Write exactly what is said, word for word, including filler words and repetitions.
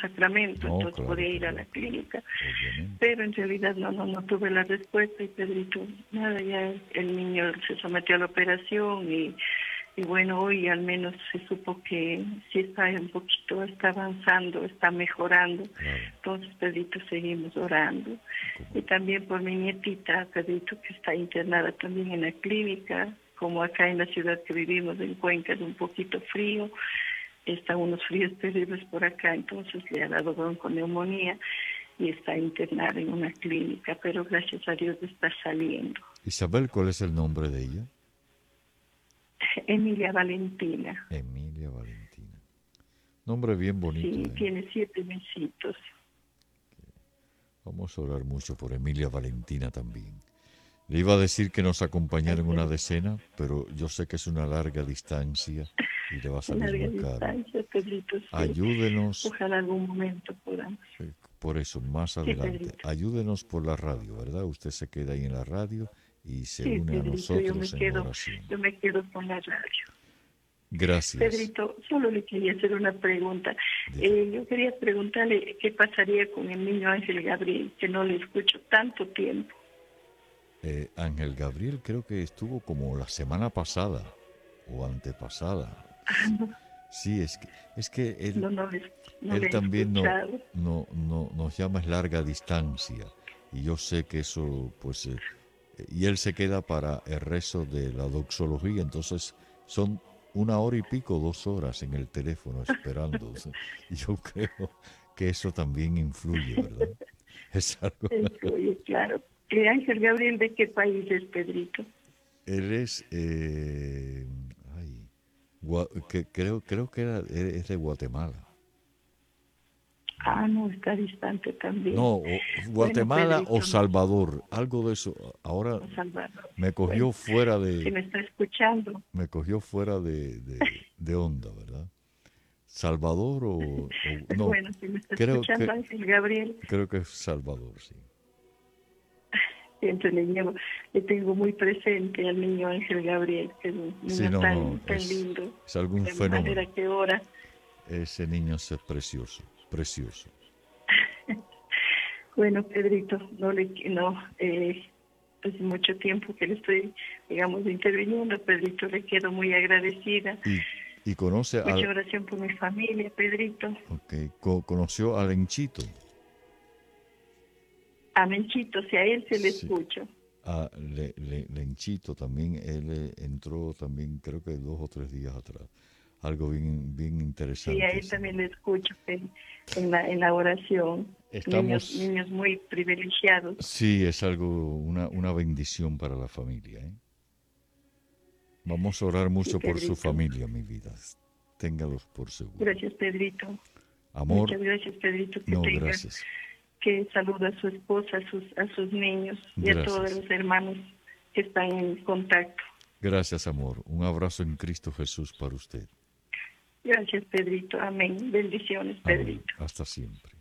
Sacramento, No, entonces claro, podía ir a claro. la clínica. Obviamente. Pero en realidad no, no, no tuve la respuesta y Pedrito, nada, ya el niño se sometió a la operación y, y bueno, hoy al menos se supo que sí está un poquito, está avanzando, está mejorando. Claro. Entonces, Pedrito, seguimos orando. Y también por mi nietita, Pedrito, que está internada también en la clínica, como acá en la ciudad que vivimos, en Cuenca, es un poquito frío, están unos fríos terribles por acá, entonces le ha dado bronconeumonía y está internada en una clínica, pero gracias a Dios está saliendo. Isabel, ¿cuál es el nombre de ella? Emilia Valentina. Emilia Valentina. Nombre bien bonito. Sí, ¿eh? tiene siete mesitos. Vamos a orar mucho por Emilia Valentina también. Le iba a decir que nos acompañara en una decena, pero yo sé que es una larga distancia y le va a salir Larga muy caro. distancia, Pedrito, sí. Ayúdenos, Ojalá algún momento podamos. eh, por eso, más Sí, adelante. Pedrito. Ayúdenos por la radio, ¿verdad? Usted se queda ahí en la radio y se Sí, une a Pedrito, yo me nosotros en quedo, oración. yo me quedo con la radio. Gracias. Pedrito, solo le quería hacer una pregunta. Eh, yo quería preguntarle qué pasaría con el niño Ángel Gabriel, que no le escucho tanto tiempo. Eh, Ángel Gabriel creo que estuvo como la semana pasada o antepasada. Ah, no, Sí, es que, es que él, no, no, le- no él le he también no, escuchado. no, no, nos llama es larga distancia. Y yo sé que eso, pues, eh, y él se queda para el rezo de la doxología, entonces son una hora y pico, dos horas en el teléfono esperando. Y yo creo que eso también influye, ¿verdad? Es algo. Oye, claro. Eh, Ángel Gabriel, ¿de qué país es, Pedrito? Él es, eh, ay, gua- que, creo, creo que era, es de Guatemala. Ah, no, está distante también. No, o- Guatemala Bueno, o Pedrito, Salvador, algo de eso. Ahora no, Salvador. me cogió Bueno, fuera si de, me está escuchando, me cogió fuera de, de, de onda, ¿verdad? Salvador o, o- no, bueno, si me está creo escuchando que Ángel Gabriel, creo que es Salvador, sí. siempre le llevo, le tengo muy presente al niño Ángel Gabriel, que es un Sí, niño no, tan, no, tan es, lindo, es algún de fenómeno. manera que ora. Ese niño es precioso, precioso. Bueno, Pedrito, no le no eh, hace mucho tiempo que le estoy, digamos, interviniendo, Pedrito, le quedo muy agradecida. Y, y conoce Mucha al, oración por mi familia, Pedrito. okay, co- conoció al Enchito. A Menchito, si a él se le Sí. escucho. A Le- Le- Lenchito también, él eh, entró también, creo que dos o tres días atrás. Algo bien, bien interesante. Sí, a él sí. también le escucho en, en la, en la oración. Estamos, Niños, niños muy privilegiados. sí, es algo, una, una bendición para la familia. ¿eh? Vamos a orar Sí, mucho por su Pedrito. familia, mi vida. Téngalos por seguro. Gracias, Pedrito. Amor, Muchas gracias, Pedrito. Que no, tenga, gracias. que saluda a su esposa, a sus, a sus niños y a Gracias. todos los hermanos que están en contacto. Gracias, amor. Un abrazo en Cristo Jesús para usted. Gracias, Pedrito. Amén. Bendiciones, Amén. Pedrito. Hasta siempre.